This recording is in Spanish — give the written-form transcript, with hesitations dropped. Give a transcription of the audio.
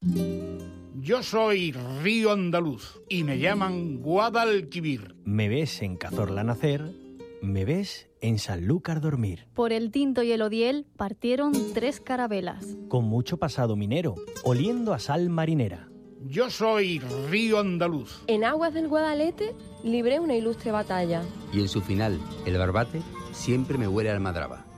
Yo soy río andaluz y me llaman Guadalquivir. Me ves en Cazorla nacer, me ves en Sanlúcar dormir. Por el Tinto y el Odiel partieron 3 carabelas. Con mucho pasado minero, oliendo a sal marinera. Yo soy río andaluz. En aguas del Guadalete libré una ilustre batalla. Y en su final, el Barbate siempre me huele a almadraba.